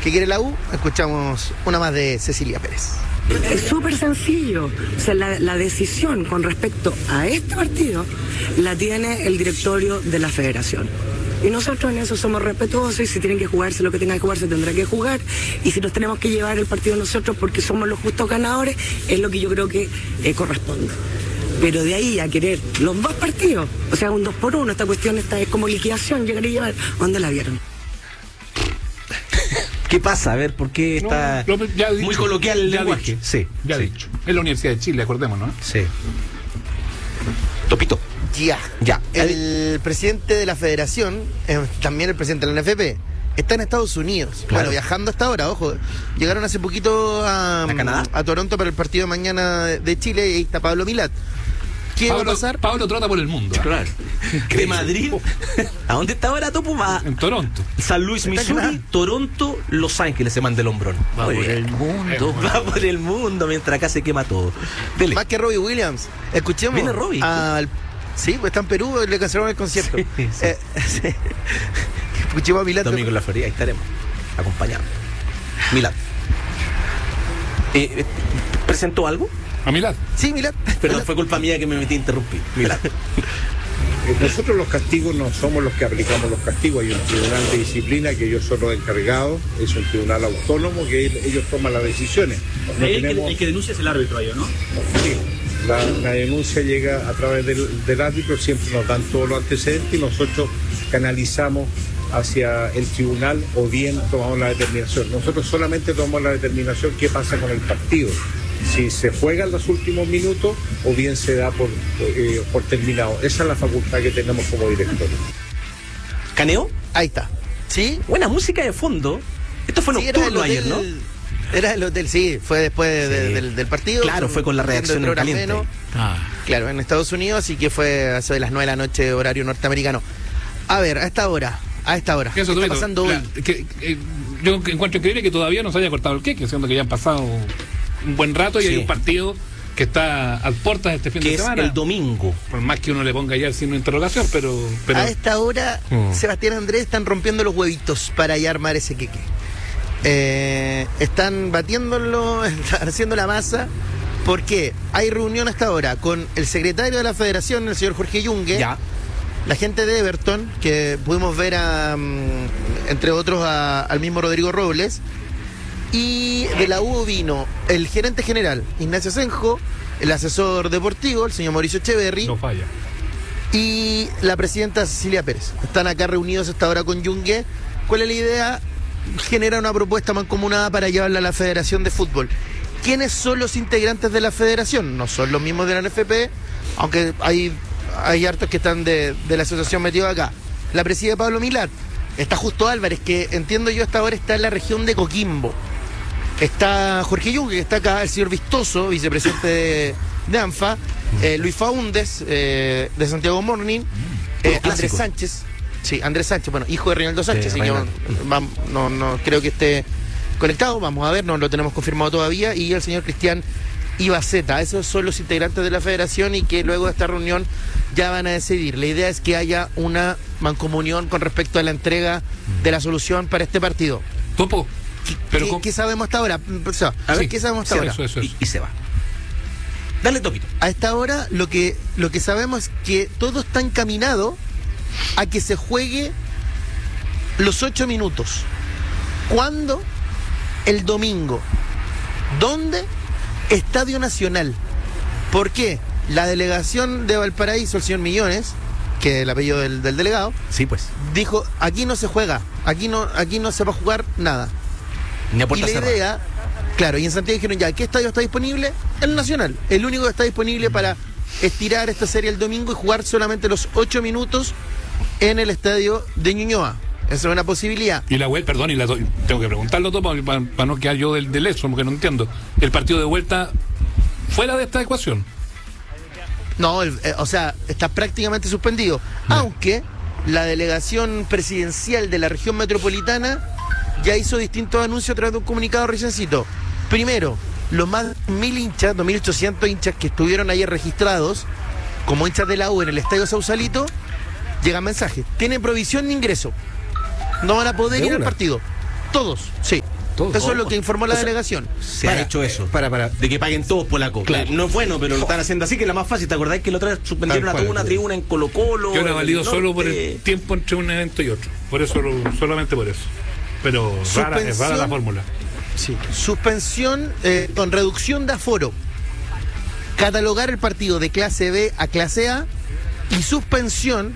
¿Qué quiere la U? Escuchamos una más de Cecilia Pérez. Es súper sencillo. O sea, la decisión con respecto a este partido la tiene el directorio de la federación. Y nosotros en eso somos respetuosos, y si tienen que jugarse lo que tengan que jugarse, tendrán que jugar. Y si nos tenemos que llevar el partido nosotros porque somos los justos ganadores, es lo que yo creo que corresponde. Pero de ahí a querer los dos partidos, o sea, un 2-1, esta cuestión es como liquidación, llegar y llevar. ¿Dónde la vieron? ¿Qué pasa? A ver, ¿por qué está muy coloquial el lenguaje? Sí, ya dicho. Es la Universidad de Chile, acordémonos, ¿no? Sí. Topito. Ya. El presidente de la federación, también el presidente de la NFP, está en Estados Unidos. Claro. Bueno, viajando hasta ahora, ojo. Llegaron hace poquito ¿A Canadá? a Toronto para el partido de mañana de Chile, y ahí está Pablo Milat. ¿Qué va a pasar? Pablo trota por el mundo. Claro. De Madrid. ¿A dónde está ahora, Topo? Va En Toronto. San Luis, Missouri, Toronto, Los Ángeles se manda el hombrón. Va por el mundo. Va por el mundo mientras acá se quema todo. Dele. Más que Robbie Williams. Escuchemos. ¿Viene Robbie? Sí, pues está en Perú, le cancelaron el concierto. Sí. Sí. Escuchemos a Milat. Domingo en la Florida, ahí estaremos, acompañados. Milat. ¿Presentó algo? A Milat. Sí, Milat. Perdón, fue culpa mía que me metí a interrumpir. Milat. Nosotros los castigos no somos los que aplicamos los castigos. Hay un tribunal de disciplina que ellos son los encargados, es un tribunal autónomo que ellos toman las decisiones. No el que denuncia es el árbitro ahí, ¿no? Sí, la denuncia llega a través del árbitro, siempre nos dan todos los antecedentes y nosotros canalizamos hacia el tribunal o bien tomamos la determinación. Nosotros solamente tomamos la determinación qué pasa con el partido. Si se juega en los últimos minutos o bien se da por terminado. Esa es la facultad que tenemos como director. ¿Caneo? Ahí está. ¿Sí? Buena música de fondo. Esto fue nocturno ayer, ¿no? Era el hotel, sí, fue después del partido. Claro, fue con la reacción en caliente. Claro, en Estados Unidos, así que fue hace de las 9 de la noche, horario norteamericano. A ver, a esta hora, ¿qué está pasando hoy? Yo encuentro increíble que todavía no se haya cortado el queque, siendo que ya han pasado un buen rato y hay un partido que está a puertas este fin de semana. Que es el domingo. Por más que uno le ponga ya el signo de interrogación, pero... A esta hora, Sebastián Andrés están rompiendo los huevitos para ya armar ese queque. Están batiéndolo, están haciendo la masa, porque hay reunión hasta ahora con el secretario de la federación, el señor Jorge Yungue, la gente de Everton, que pudimos ver entre otros al mismo Rodrigo Robles, y de la U vino el gerente general Ignacio Senjo, el asesor deportivo, el señor Mauricio Echeverry, no falla, y la presidenta Cecilia Pérez. Están acá reunidos hasta ahora con Yungue. ¿Cuál es la idea? Generar una propuesta mancomunada para llevarla a la Federación de Fútbol. ¿Quiénes son los integrantes de la federación? No son los mismos de la NFP, aunque hay hartos que están de la asociación metidos acá. La preside Pablo Milat. Está Justo Álvarez, que entiendo yo hasta ahora está en la región de Coquimbo. Está Jorge Yungue, que está acá, el señor Vistoso, vicepresidente de ANFA, Luis Faúndez, de Santiago Morning, Andrés Sánchez. Sí, Andrés Sánchez, bueno, hijo de Reinaldo Sánchez, sí, y yo no creo que esté conectado, vamos a ver, no lo tenemos confirmado todavía, y el señor Cristian Ibaceta. Esos son los integrantes de la federación y que luego de esta reunión ya van a decidir. La idea es que haya una mancomunión con respecto a la entrega de la solución para este partido. Topo. ¿Qué sabemos hasta ahora? A ver, ¿qué sabemos hasta ahora? Eso. Y se va. Dale, Topito. A esta hora lo que sabemos es que todo está encaminado a que se juegue los 8 minutos. ¿Cuándo? El domingo. ¿Dónde? Estadio Nacional. ¿Por qué? La delegación de Valparaíso, el señor Millones, que es el apellido del delegado, sí, pues, dijo, aquí no se juega, aquí no se va a jugar nada. Ni a puerta y la cerrada. idea, claro, y en Santiago dijeron ya, ¿qué estadio está disponible? El Nacional, el único que está disponible para estirar esta serie el domingo y jugar solamente los 8 minutos en el estadio de Ñuñoa. Esa es una posibilidad. Y la vuelta, perdón, tengo que preguntarlo todo para no quedar yo del eso, porque no entiendo. ¿El partido de vuelta fuera de esta ecuación? No, o sea, está prácticamente suspendido. Aunque la delegación presidencial de la región metropolitana ya hizo distintos anuncios a través de un comunicado reciencito. Primero, los más de 1.000 hinchas, 2.800 hinchas que estuvieron ayer registrados como hinchas de la U en el Estadio Sausalito, llegan mensajes. Tienen provisión de ingreso. No van a poder ir al partido. Todos, sí. Todos. Eso es lo que informó la delegación. Se ha hecho eso. De que paguen todos polacos. Claro. No es bueno, pero lo están haciendo así, que es la más fácil. ¿Te acordáis que la otra vez suspendieron a toda una tribuna en Colo-Colo? Yo la valido solo por el tiempo entre un evento y otro. Por eso, solamente por eso. Pero es rara la fórmula. Sí. Suspensión con reducción de aforo. Catalogar el partido de clase B a clase A y suspensión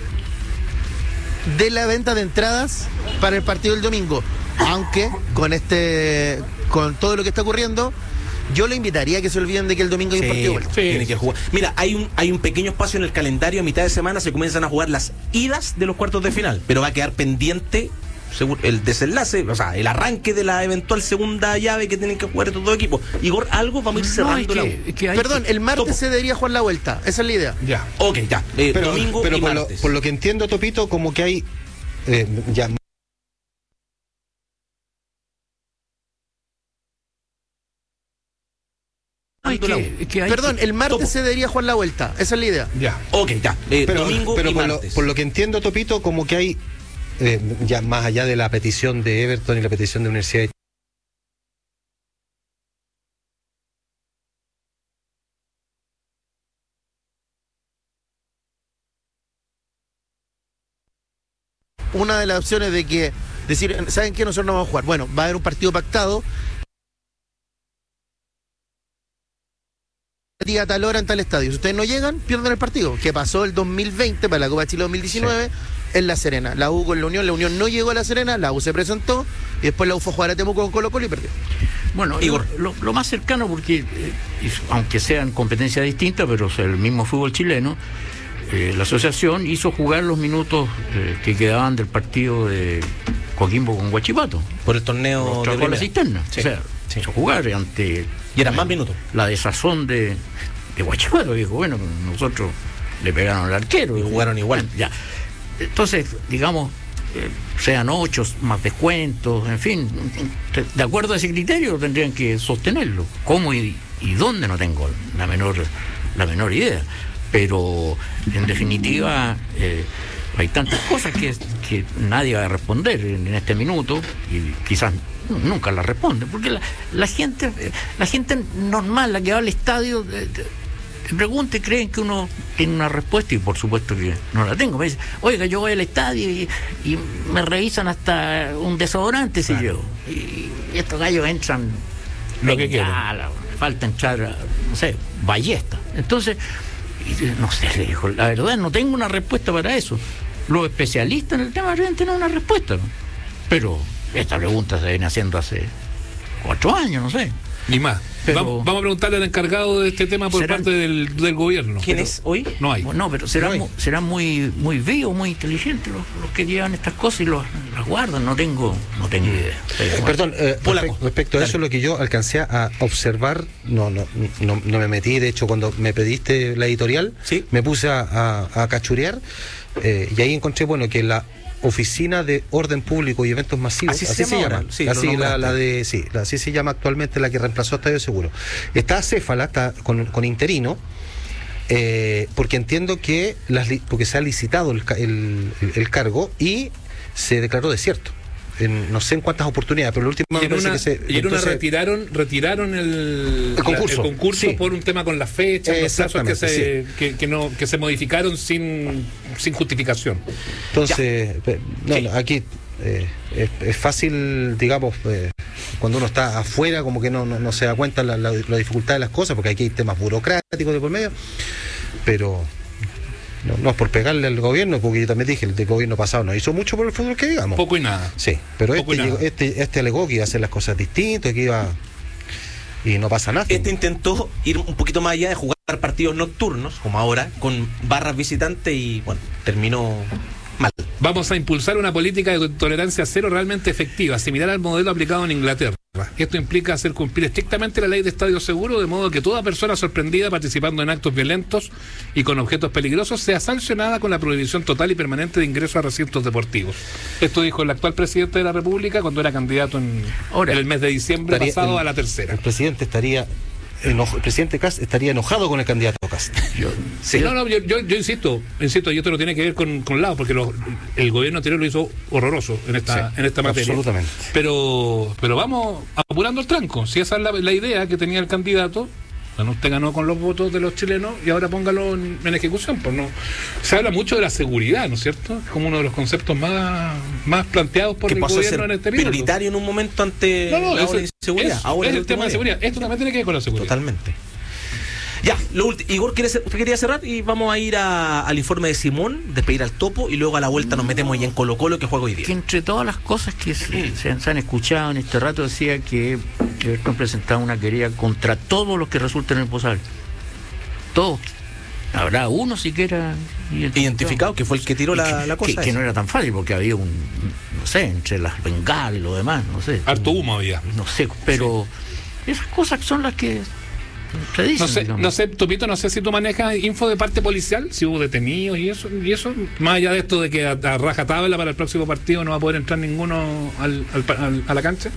de la venta de entradas para el partido del domingo. Aunque con todo lo que está ocurriendo, yo le invitaría a que se olviden de que el domingo hay un partido vuelto. Tiene que jugar. Mira, hay un pequeño espacio en el calendario. A mitad de semana se comienzan a jugar las idas de los cuartos de final, pero va a quedar pendiente el desenlace, o sea, el arranque de la eventual segunda llave que tienen que jugar estos dos equipos. Igor, algo vamos a ir cerrando Perdón, el martes se debería jugar la vuelta. Esa es la idea. Ya. Ok, ya. Domingo y martes. Por lo que entiendo, Topito, como que hay ya. Perdón, el martes se debería jugar la vuelta. Esa es la idea. Ya. Ok, ya. Domingo y martes. Por lo que entiendo, Topito, como que hay ya más allá de la petición de Everton y la petición de Universidad de una de las opciones de que decir, ¿saben qué? Nosotros no vamos a jugar. Bueno, va a haber un partido pactado a tal hora en tal estadio. Si ustedes no llegan, pierden el partido. Que pasó el 2020 para la Copa de Chile 2019 en La Serena. La U con la Unión no llegó a La Serena, la U se presentó y después la U fue a jugar a Temuco con Colo-Colo y perdió. Bueno, Igor, lo más cercano, porque aunque sean competencias distintas, pero es el mismo fútbol chileno, la asociación hizo jugar los minutos que quedaban del partido de Coquimbo con Huachipato. Por el torneo de la cisterna. Sí. O sea, hizo jugar ante... Y eran más minutos. La desazón de Huachipato. Dijo, bueno, nosotros le pegaron al arquero. Y jugaron igual. Ya. Entonces, digamos, sean 8 más descuentos, en fin, de acuerdo a ese criterio tendrían que sostenerlo. ¿Cómo y dónde? No tengo la menor idea. Pero, en definitiva, hay tantas cosas que nadie va a responder en este minuto y quizás nunca las responde, porque la gente normal, la que va al estadio, te pregunta y creen que uno tiene una respuesta y por supuesto que no la tengo. Me dice, oiga, yo voy al estadio y me revisan hasta un desodorante, si yo. Y estos gallos entran lo que quieran. Falta entrar, no sé, ballesta. Entonces, no sé, le dijo, la verdad no tengo una respuesta para eso. Los especialistas en el tema deben tener una respuesta, ¿no? Pero esta pregunta se viene haciendo hace 4 años, no sé. Ni más. Pero, vamos a preguntarle al encargado de este tema por parte del gobierno. ¿Quién es hoy? No hay. No, pero serán muy vivos, muy inteligentes los que llevan estas cosas y las guardan. No tengo idea. Perdón, respecto a eso, lo que yo alcancé a observar, no me metí. De hecho, cuando me pediste la editorial, ¿sí? Me puse a cachurear y ahí encontré, bueno, que la Oficina de Orden Público y Eventos Masivos, así se llama, sí, así se llama actualmente, la que reemplazó a Estadio Seguro. Está acéfala, está con interino, porque entiendo que porque se ha licitado el cargo y se declaró desierto. No sé en cuántas oportunidades, pero la última retiraron el concurso por un tema con las fechas, los plazos que se modificaron sin justificación. Entonces, aquí es fácil, digamos, cuando uno está afuera, como que no se da cuenta la dificultad de las cosas, porque aquí hay temas burocráticos de por medio, pero no es por pegarle al gobierno, porque yo también dije, el gobierno pasado no hizo mucho por el fútbol, que digamos. Poco y nada. Sí, pero este alegó que iba a hacer las cosas distintas, que iba... Y no pasa nada. Este intentó ir un poquito más allá de jugar partidos nocturnos, como ahora, con barras visitantes y, bueno, terminó mal. Vamos a impulsar una política de tolerancia cero realmente efectiva, similar al modelo aplicado en Inglaterra. Esto implica hacer cumplir estrictamente la ley de estadio seguro, de modo que toda persona sorprendida participando en actos violentos y con objetos peligrosos sea sancionada con la prohibición total y permanente de ingreso a recintos deportivos. Esto dijo el actual presidente de la República cuando era candidato en el mes de diciembre pasado a la tercera. El presidente estaría el presidente Kast estaría enojado con el candidato Kast. Yo insisto, y esto no tiene que ver con Lagos, porque el gobierno anterior lo hizo horroroso en esta materia. Absolutamente. Pero vamos apurando el tranco. Si esa es la idea que tenía el candidato, bueno, usted ganó con los votos de los chilenos y ahora póngalo en ejecución. Pues no, se habla mucho de la seguridad, ¿no es cierto? Como uno de los conceptos más planteados por el gobierno en este periodo. Prioritario en un momento ante la inseguridad. Ahora es el tema de seguridad. Esto también tiene que ver con la seguridad. Totalmente. Ya, Igor, usted quería cerrar y vamos a ir al informe de Simón, despedir al Topo y luego a la vuelta nos metemos ya en Colo-Colo que juega hoy día. Que entre todas las cosas que se han escuchado en este rato decía que Everton presentaba una querella contra todos los que resulten responsables. Todos. Habrá uno siquiera identificado que fue el que tiró la cosa. Que no era tan fácil porque había no sé, entre las bengalas y lo demás, no sé. Harto humo había. No sé, pero esas cosas son las que dicen, no sé, Topito, no sé si tú manejas info de parte policial, si hubo detenidos y eso, más allá de esto de que a rajatabla para el próximo partido no va a poder entrar ninguno a la cancha.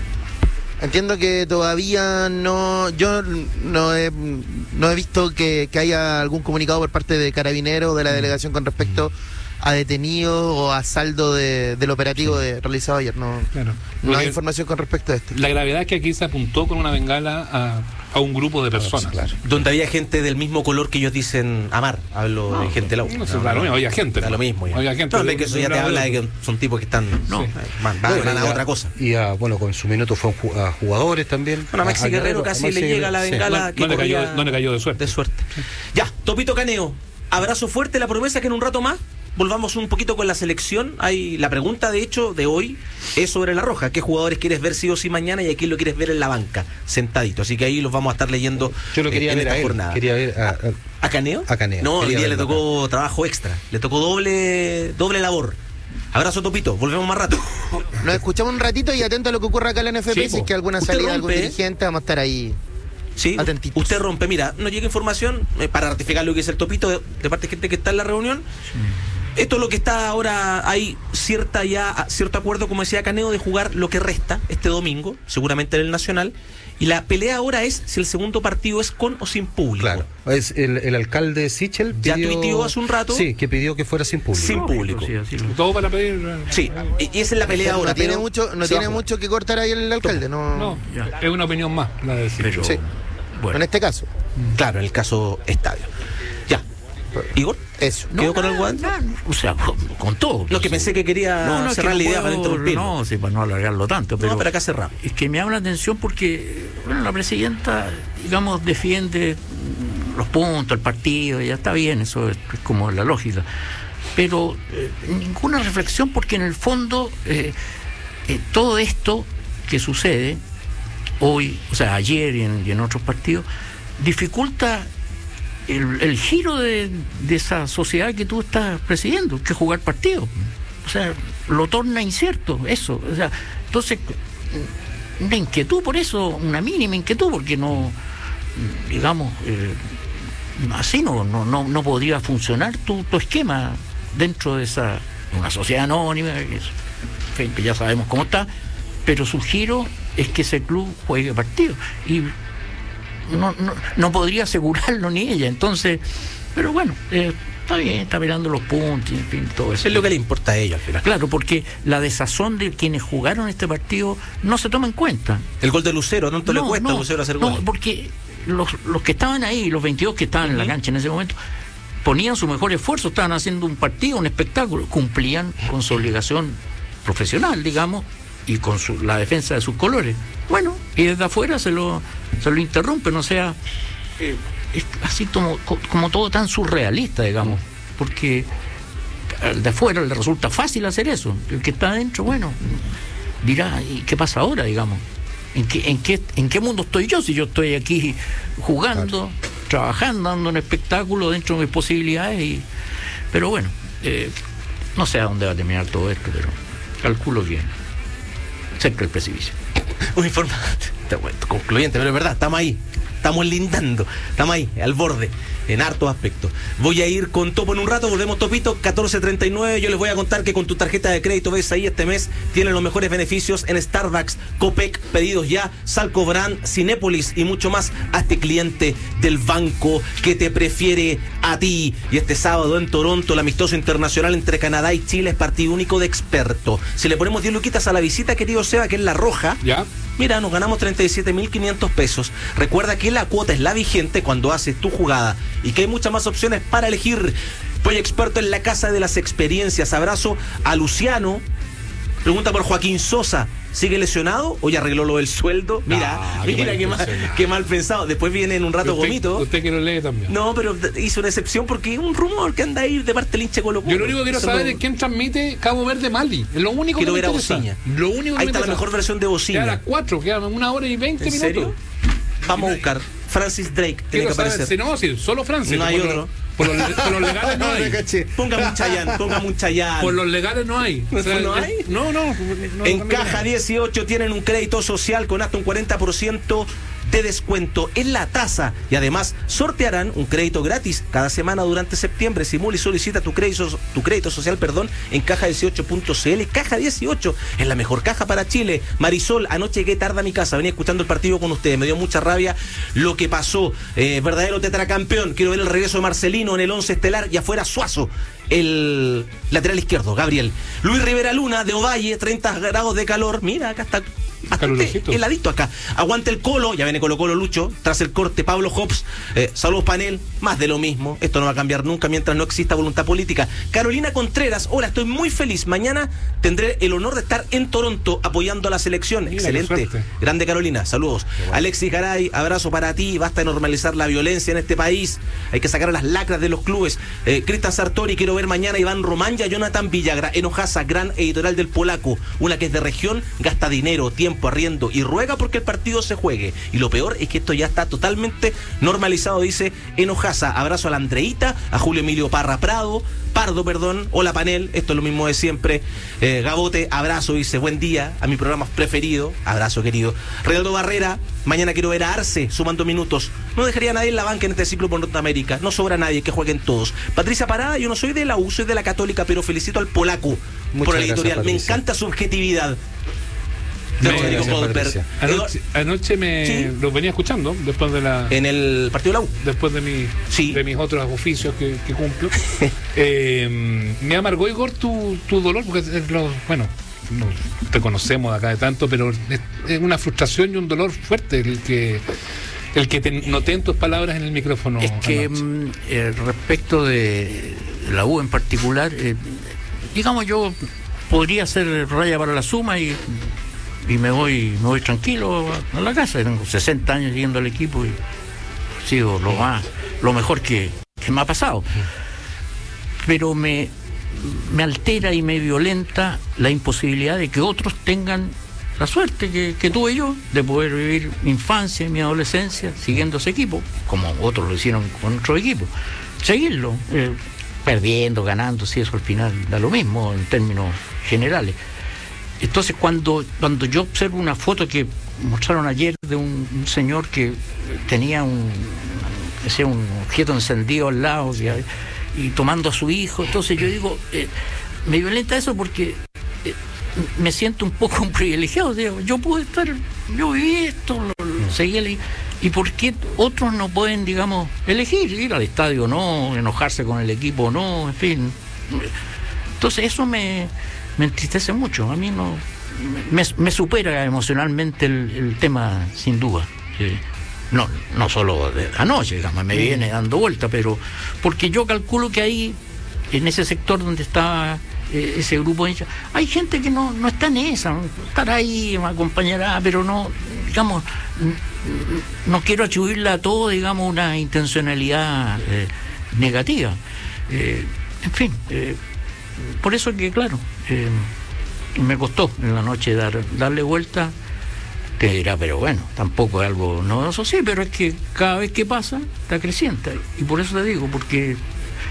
Entiendo que todavía yo no he visto que haya algún comunicado por parte de Carabineros o de la delegación con respecto a detenidos o a saldo del operativo realizado ayer. No hay información con respecto a esto. La gravedad es que aquí se apuntó con una bengala a un grupo de personas. Claro. Donde había gente del mismo color que ellos dicen amar. Hablo de gente de la U. Había gente. Da lo mismo. Había gente. Que eso ya te habla de que son tipos que están van a otra cosa. Y con su minuto fue a jugadores también. Bueno, a Maxi Guerrero casi le llega la bengala. No le cayó de suerte. Ya, Topito Caneo. Abrazo fuerte, la promesa que en un rato más volvamos un poquito con la selección. La pregunta, de hecho, de hoy es sobre La Roja. ¿Qué jugadores quieres ver sí o sí mañana y a quién lo quieres ver en la banca, sentadito? Así que ahí los vamos a estar leyendo. Yo lo quería en ver esta a él. jornada. Quería ver ¿A Caneo? A Caneo. No, hoy día le tocó trabajo extra. Le tocó doble labor. Abrazo, Topito. Volvemos más rato. Nos escuchamos un ratito y atento a lo que ocurra acá en la NFP. Si es que alguna salida de algún dirigente, vamos a estar ahí. Sí, atentitos. Usted rompe. Mira, nos llega información para ratificar lo que es el Topito de parte de gente que está en la reunión. Esto es lo que está ahora. Hay cierto acuerdo, como decía Caneo, de jugar lo que resta este domingo, seguramente en el Nacional. Y la pelea ahora es si el segundo partido es con o sin público. Claro. Es el alcalde Sichel ya tuiteó hace un rato. Sí, que pidió que fuera sin público. Sin público. Todo para pedir. Sí, y esa es la pelea ahora. Tiene mucho que cortar ahí el alcalde. No, es una opinión más la de decir. Sí. Bueno. En este caso. Claro, en el caso estadio. Ya. Igor, eso. ¿Quedó con algo antes? O sea, con todo. Lo que pensé que quería cerrar la idea para interrumpir. No, sí, para no alargarlo tanto. Pero acá cerramos. Es que me llama la atención porque la presidenta, digamos, defiende los puntos, el partido, ya está bien, eso es como la lógica. Pero ninguna reflexión porque en el fondo todo esto que sucede hoy, o sea, ayer y en otros partidos, dificulta el giro de esa sociedad que tú estás presidiendo, que es jugar partidos. O sea, lo torna incierto, eso. O sea, entonces, una inquietud por eso, una mínima inquietud, porque no, digamos, así no podría funcionar tu esquema dentro de una sociedad anónima, que ya sabemos cómo está, pero su giro es que ese club juegue partido y no podría asegurarlo ni ella. Entonces, pero bueno, está bien, está mirando los puntos, en fin, todo eso. Es lo que le importa a ella al final. Claro, porque la desazón de quienes jugaron este partido no se toma en cuenta. El gol de Lucero, ¿no le cuesta a Lucero hacer gol? No, porque los que estaban ahí, los 22 que estaban en la cancha en ese momento, ponían su mejor esfuerzo, estaban haciendo un partido, un espectáculo, cumplían con su obligación profesional, digamos, y con la defensa de sus colores. Bueno, y desde afuera se lo interrumpen, o sea, es así como todo tan surrealista, digamos, porque al de afuera le resulta fácil hacer eso. El que está adentro, bueno, dirá, ¿y qué pasa ahora, digamos? ¿En qué mundo estoy yo si yo estoy aquí jugando, trabajando, dando un espectáculo dentro de mis posibilidades? Pero bueno, no sé a dónde va a terminar todo esto, pero calculo que cerca del precipicio. Un informe concluyente, pero es verdad, estamos ahí. estamos lindando, estamos ahí, al borde, en hartos aspectos. Voy a ir con Topo en un rato, volvemos Topito, 14:39. Yo les voy a contar que con tu tarjeta de crédito ves ahí este mes tienen los mejores beneficios en Starbucks, Copec, pedidos ya, Salcobrand, Cinépolis y mucho más. Hazte cliente del banco que te prefiere a ti. Y este sábado en Toronto, el amistoso internacional entre Canadá y Chile es partido único de experto. Si le ponemos 10 luquitas a la visita, querido Seba, que es la roja, ¿ya? Mira, nos ganamos 37.500 pesos. Recuerda que la cuota es la vigente cuando haces tu jugada y que hay muchas más opciones para elegir. Soy experto en la casa de las experiencias. Abrazo a Luciano. Pregunta por Joaquín Sosa. ¿Sigue lesionado o ya arregló lo del sueldo? Mira, qué mal pensado. Después viene en un rato Gomito. Usted que lo lee también. No, pero hizo una excepción porque es un rumor que anda ahí de parte del hincha Colo-Colo. Yo lo único que quiero saber es quién transmite Cabo Verde Mali. Es lo único quiero que me ver a Ociña. Lo único ahí está la mejor versión de Ociña. Queda a las 4, quedan 1 hora y 20 minutos. ¿En serio? Vamos a buscar. Francis Drake tiene que aparecer. Solo Francis. No hay otro. Por los legales no hay. Póngame un Chayán. Por los legales no hay. ¿No hay? No. En Caja 18 tienen un crédito social con hasta un 40% de descuento en la tasa y además sortearán un crédito gratis cada semana durante septiembre. Simula y solicita tu crédito social, en caja18.cl. Caja 18 es la mejor caja para Chile. Marisol, anoche llegué tarde a mi casa, venía escuchando el partido con ustedes, me dio mucha rabia lo que pasó. Verdadero tetracampeón, quiero ver el regreso de Marcelino en el 11 estelar y afuera Suazo, el lateral izquierdo, Gabriel. Luis Rivera Luna de Ovalle, 30 grados de calor, mira, acá está bastante heladito acá. Aguante el Colo, ya viene Colo Lucho, tras el corte Pablo Hobbs, saludos panel, más de lo mismo, esto no va a cambiar nunca mientras no exista voluntad política. Carolina Contreras, hola, estoy muy feliz, mañana tendré el honor de estar en Toronto apoyando a la selección. Mira, excelente, grande Carolina, saludos. Bueno. Alexis Garay, abrazo para ti, basta de normalizar la violencia en este país, hay que sacar a las lacras de los clubes. Cristian Sartori, quiero ver mañana Iván Román y a Jonathan Villagra. Enojasa, gran editorial del Polaco, una que es de región, gasta dinero, tiempo, arriendo y ruega porque el partido se juegue. Y lo peor es que esto ya está totalmente normalizado, dice Enojasa. Abrazo a la Andreita, a Julio Emilio Pardo, hola panel, esto es lo mismo de siempre. Gabote, abrazo, dice buen día a mi programa preferido, abrazo querido. Reinaldo Barrera, mañana quiero ver a Arce sumando minutos, no dejaría a nadie en la banca en este ciclo por Norteamérica, no sobra nadie, que jueguen todos. Patricia Parada, yo no soy de la U, soy de la Católica, pero felicito al Polaco por el editorial, me encanta su objetividad. Anoche lo venía escuchando después de en el partido de la U, después de mis otros oficios que cumplo. Me amargó, Igor, tu dolor, porque no te conocemos acá de tanto, pero es una frustración y un dolor fuerte el que noté en tus palabras en el micrófono. Es que respecto de la U en particular, digamos, yo podría hacer raya para la suma y me voy tranquilo a la casa. Tengo 60 años siguiendo al equipo y ha sido lo mejor que me ha pasado. Pero me altera y me violenta la imposibilidad de que otros tengan la suerte que tuve yo de poder vivir mi infancia y mi adolescencia siguiendo ese equipo, como otros lo hicieron con otro equipo. Seguirlo, perdiendo, ganando, si eso al final da lo mismo en términos generales. Entonces cuando yo observo una foto que mostraron ayer de un señor que tenía un objeto encendido al lado y tomando a su hijo, entonces yo digo, me violenta eso porque me siento un poco un privilegiado. Digo, yo viví esto, seguí y por qué otros no pueden, digamos, elegir ir al estadio o no, enojarse con el equipo o no, en fin. Entonces eso me entristece mucho. A mí me supera emocionalmente el tema, sin duda. No solo de anoche, digamos, me viene dando vuelta, pero porque yo calculo que ahí, en ese sector donde está ese grupo de hinchas, hay gente que no está en esa, ¿no? Estará ahí, me acompañará, pero no, digamos, no quiero atribuirle a todo, digamos, una intencionalidad negativa. En fin, por eso que, claro, me costó en la noche darle vuelta. Te dirá, pero bueno, tampoco es algo novedoso, sí, pero es que cada vez que pasa, está creciente. Y por eso te digo, porque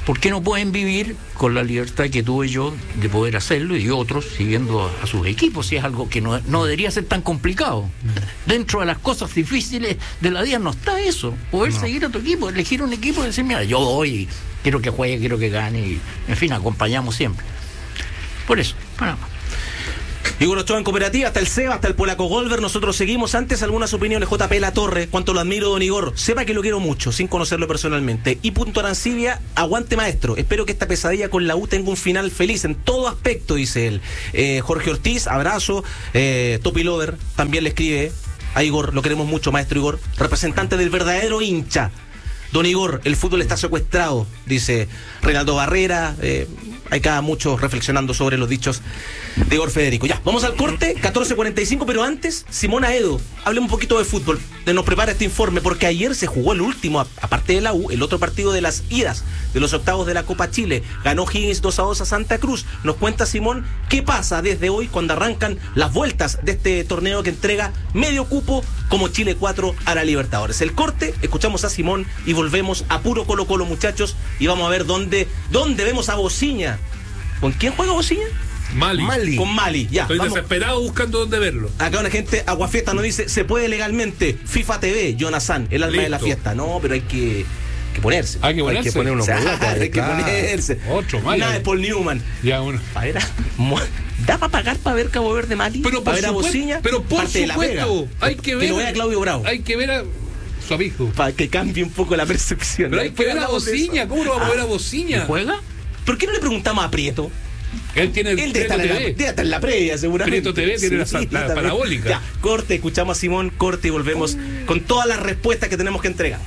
¿por qué no pueden vivir con la libertad que tuve yo de poder hacerlo y otros siguiendo a sus equipos? Si es algo que no debería ser tan complicado. Dentro de las cosas difíciles de la vida no está eso. Poder seguir a tu equipo, elegir un equipo y decir, mira, yo doy, quiero que juegue, quiero que gane, y, en fin, acompañamos siempre. Por eso, para más. Igor Ochoa en Cooperativa, hasta el Seba, hasta el Polaco Golver. Nosotros seguimos. Antes algunas opiniones. JP La Torre, cuánto lo admiro, don Igor. Sepa que lo quiero mucho, sin conocerlo personalmente. Y Punto Arancibia, aguante maestro. Espero que esta pesadilla con la U tenga un final feliz en todo aspecto, dice él. Jorge Ortiz, abrazo. Topi Lover también le escribe a Igor, lo queremos mucho, maestro Igor. Representante del verdadero hincha. Don Igor, el fútbol está secuestrado, dice Reinaldo Barrera. Hay cada muchos reflexionando sobre los dichos de Igor Federico. Ya, vamos al corte, 14:45, pero antes, Simona Edo, hablemos un poquito de fútbol. Nos prepara este informe, porque ayer se jugó el último, aparte de la U, el otro partido de las idas de los octavos de la Copa Chile. Ganó Higgins 2-2 a Santa Cruz. Nos cuenta Simón qué pasa desde hoy cuando arrancan las vueltas de este torneo que entrega medio cupo como Chile 4 a la Libertadores. El corte, escuchamos a Simón y volvemos a puro Colo Colo, muchachos, y vamos a ver dónde vemos a Bociña. ¿Con quién juega Bociña? Mali. Con Mali, ya. Estoy desesperado buscando dónde verlo. Acá una gente, Aguafiesta nos dice, se puede legalmente. FIFA TV, Jonathan, el alma de la fiesta. No, pero hay que ponerse. Hay que poner unos hay que ponerse. Otro Mali. Nada de Paul Newman. Ya, uno. A ver, ¿da para pagar para ver Cabo Verde Mali? Pero por supuesto, pero por supuesto, hay que ver. Que lo vea Claudio Bravo. Hay que ver a su amigo. Para que cambie un poco la percepción. Pero hay que ver a Bociña. ¿Cómo no vamos a ver a Bociña? ¿Juega? ¿Por qué no le preguntamos a Prieto? Él tiene el Prieto TV. Debe estar en la previa, seguramente. Prieto TV tiene la parabólica. Ya, corte, escuchamos a Simón, corte y volvemos con todas las respuestas que tenemos que entregar.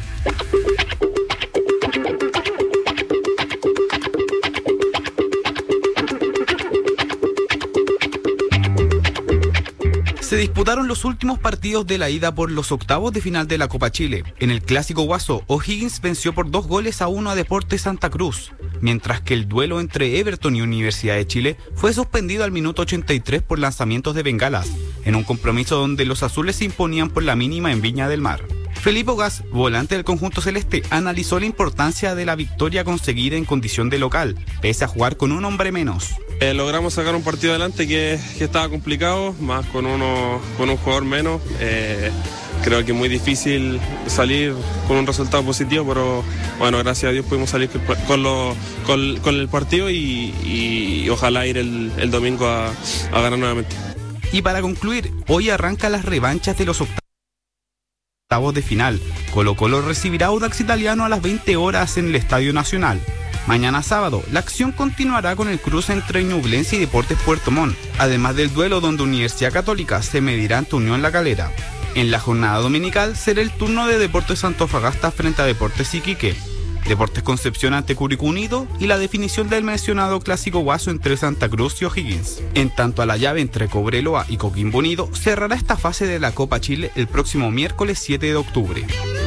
Se disputaron los últimos partidos de la ida por los octavos de final de la Copa Chile. En el clásico Guaso, O'Higgins venció por 2-1 a Deportes Santa Cruz, mientras que el duelo entre Everton y Universidad de Chile fue suspendido al minuto 83 por lanzamientos de bengalas, en un compromiso donde los azules se imponían por la mínima en Viña del Mar. Felipe Gas, volante del conjunto celeste, analizó la importancia de la victoria conseguida en condición de local, pese a jugar con un hombre menos. Logramos sacar un partido adelante que estaba complicado, más con un jugador menos. Creo que es muy difícil salir con un resultado positivo, pero bueno, gracias a Dios pudimos salir con el partido y ojalá ir el domingo a ganar nuevamente. Y para concluir, hoy arrancan las revanchas de los octavos de final. Colo Colo recibirá a Audax Italiano a las 20 horas en el Estadio Nacional. Mañana sábado, la acción continuará con el cruce entre Ñublense y Deportes Puerto Montt, además del duelo donde Universidad Católica se medirá ante Unión La Calera. En la jornada dominical será el turno de Deportes Antofagasta frente a Deportes Iquique, Deportes Concepción ante Curicó Unido y la definición del mencionado clásico Guaso entre Santa Cruz y O'Higgins. En tanto a la llave entre Cobreloa y Coquimbo Unido cerrará esta fase de la Copa Chile el próximo miércoles 7 de octubre.